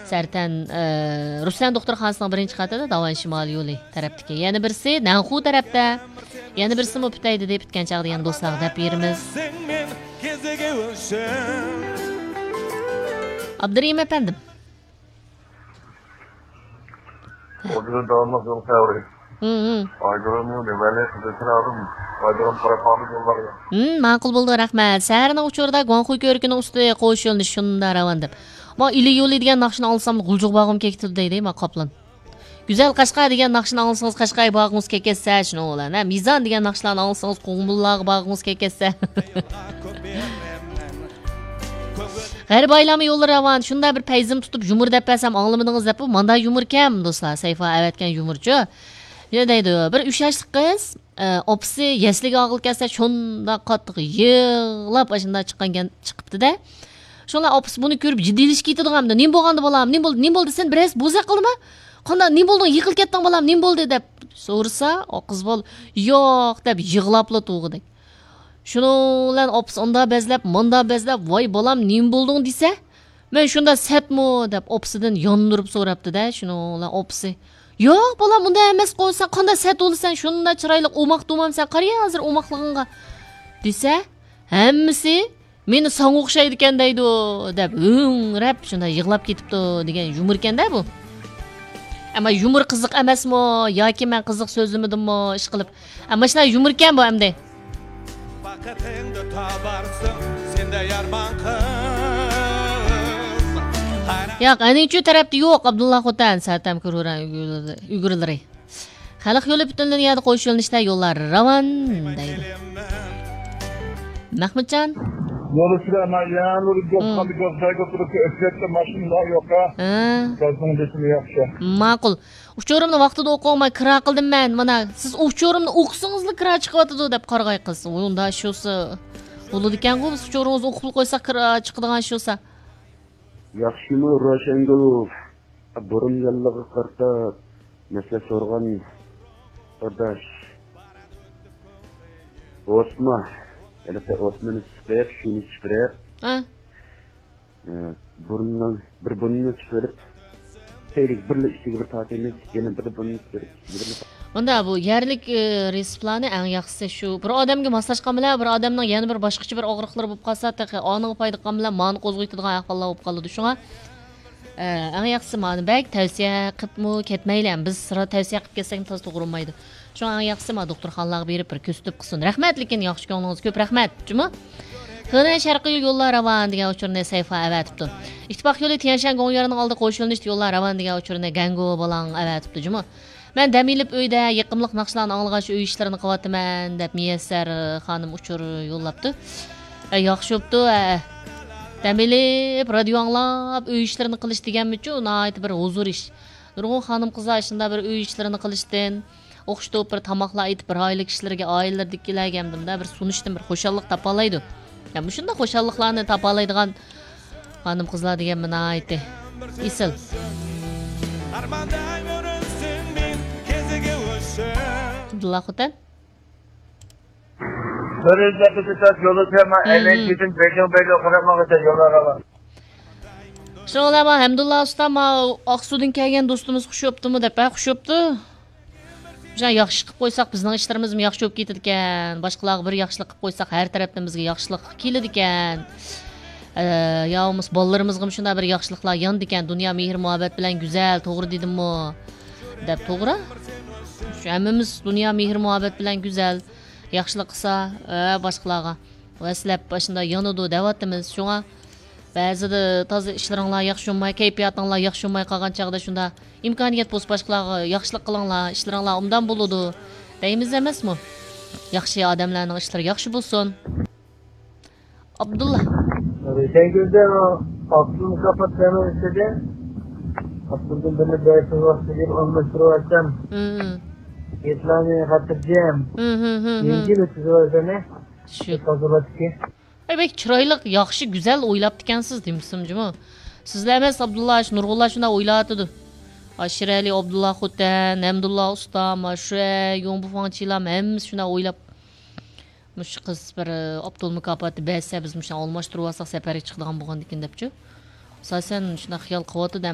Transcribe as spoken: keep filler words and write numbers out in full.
Sartan Ruslan doktorxonasining birinchi qatida Davan Shimol yo'li tarafdagi. Yana birisi Nanxu tarafda. Yana birisi Moptayda deb bitgan chaqda yana do'stlarga deb beramiz. Abdurim efendim. Orada dağılmak yol teori. Hı hı. Aygırımı ne böyle kızısını aldım. Aygırım para pahalı yollar ya. Hı, ma'qul bo'ldi, rahmat. Sərni uçurda Gonxuy ko'rkining ustida qo'yish yo'lini shunda ravan deb. Ma ili yo'li degan naqshni olsam g'uljuq bog'im kekdi deydi, ma qoplan. Güzel Qashqar degan naqshni olsangiz Qashqay bog'ingiz keketsa, shuni o'lan. Ha, Mizon degan naqshlarni olsangiz Qo'ng'ullar bog'ingiz keketsa. G'arib aylami yo'llar ravan. Shunda bir payzim tutib yumur deb bersam, anglamadingiz deb, manda yumur kam do'stlar. Sayfa avatgan yumurchi. Ne deydi? Bir uch yoshli qiz, opsi yesliga og'il kelsa, shunda qattiq yig'lab ashunda chiqqan chiqibdi-da. Shunlar opsi buni ko'rib jiddiylish ketadiganmi? Nim bo'lgandi bolam? Nim bo'ldi? Nim bo'ldi? Sen biraz bo'za qilma. Qanday nim bo'lding? Yiqil ketding bolam? Nim bo'ldi deb so'rasa, o qiz bol, "Yo'q" deb yig'labla to'g'idek. Shuningdan opsi unda bezlab, munda bezlab, "Voy bolam, nim bo'lding" desa, men shunda satmo deb opsidan yondirib so'rabdi-da. Shuningdan opsi "Yo'q, bolam, unda emas qo'ysan, qanday sat o'lsan, shunda chiroyli o'maq dumamsan, qara hozir o'maqlig'ingga" desa, hammasi meni sanga o'xshaydi ekan deydi deb o'ngrab shunda yig'lab ketibdi degan yumur ekanda bu. Ammo yumur qiziq emasmi yoki men qiziq so'zlimidimmi ish qilib. Ammo shunday yumur ekan bu hamda. Vaqtingda tobarsın, senda yarman qiz. Yo'q, anichu tarafda yo'q, Abdullah Xotan Sartam ko'raran uygurlari. Xalq yo'li butun dunyoda qo'yish yo'linishda yo'llar ravan deydi. Mahmudjon Yoluşlar ama yani onu gösterdi gösterdi gösterdi öfkette maşınlar yok ha. Gözünün desini yakşı. Ma'qul. Uchorimni vaqtida o'qolmay kira qildim men. Mana siz uchorimni o'qisingizli kira chiqyapti deb qarg'ay qilsin. Unda shusi bo'ladi ekan-ku, biz uchoringizni o'qib qo'ysak kira chiqadigan shusa. Yaxshimi Roshangalov? Burun yallig'i qarta masala so'rgan qardosh. Osma Elbette Osman'ı çıkarıp, şunu çıkarıp, burnundan bir burnunu çıkarıp, seyrik birli işçiği bir tatilini, yine bir burnunu çıkarıp, Onda bu yerlik reseplarni eng yaxshisi shu. Bir odamga moslashgan bilan bir odamning yana bir boshqacha bir og'riqlari bo'lib qolsa, taqa oniga paydiqqan bilan ma'ni qo'zg'aydigan ahvollar bo'lib qoladi. Shunga eng yaxshisi ma'ni bak tavsiya qilibmi ketmaylar. Biz sira tavsiya qilib ketsak to'g'ri to'g'rimaydi. Şu an yaxşı ma doktorxonalarga berib bir ko'rsatib qilsin. Rahmat, lekin yaxshi ko'nglingiz ko'p rahmat. Juma. Xitoy sharqiy yo'llar ravan degan uchurni sayfa avatibdi. Ittifoq yo'li Tianshan Gongyarining oldi qo'shilinish yo'llar ravan degan uchurni Gango bilan avatibdi. Juma. Men damilib uyda yiqimliq naqshlarni anglag'ach uy ishlarini qilyapman deb Miyassar xonim uchur yo'llabdi. Yaxshi bo'pti. Damilib radio anglab uy ishlarini qilish deganmi-chu, nihoyat bir huzur ish. Nurg'un xonim qizlar shunda bir uy ishlarini qilishdan o'qishda bir tamoqlar aytib bir oila kishilarga oilalardagilarga hamda bir sunishdan bir xo'shallik topalaydi. Yani shunda xo'shalliklarni topalaydigan xonim qizlar degan mana aytdi. Isil. Abdullah Xotan. Böylece bir saat yolu tema elin gidin bejon böyle qaramak için yollar var. Şo'lama Hamdullah usta ma Oqsudan kelgan do'stimiz xush bo'ptimi deb, xush bo'pti. Jan yaxshi qilib qo'ysak bizning ishlarimiz ham yaxshi bo'lib ketadi ekan. Boshqalarga bir yaxshilik qilib qo'ysak har tarafdan bizga yaxshilik keladi ekan. Yo'qmiz bolalarimizga ham shunday bir yaxshiliklar yondi ekan. Dunyo mehr muhabbat bilan go'zal, to'g'ri dedimmi? Deb to'g'ri. Shu hammamiz dunyo mehr muhabbat bilan go'zal, yaxshilik qilsa, boshqalarga vaslab boshida yonadi deyapmiz. Shunga ba'zida toza ishlaringlar yaxshi bo'lmay, kayfiyatinglar yaxshi bo'lmay qolgan chaqda shunda imkoniyat bo'lsa boshqalarga yaxshilik qilinglar, ishlaringlar undan bo'ladi. Deymiz emasmi? Yaxshi odamlarning ishlari yaxshi bo'lsin. Abdullah. Sen günde o aklını kapatmanı istedi. Aslında beni dersin vakti gibi anlaştırırsam. İslam'ı hatırlayacağım. Yengil ötüzü ne? Şu. Fazlalık ki. Ay bek chiroyli, yaxshi, go'zal o'ylab ekansiz deymizmi? Sizlar emas Abdullah, Nurg'ullar shunday o'ylatdi. Ashirali Abdullah Xotan, Hamdullah usta, masha, yo'mbufangchilar hammamiz shunday o'ylab mush qiz bir Abdul mukofoti bersa biz mushni almashtirib olsak safarga chiqadigan bo'lgan ekan debchi. Asosan shunday xiyol qilyapti.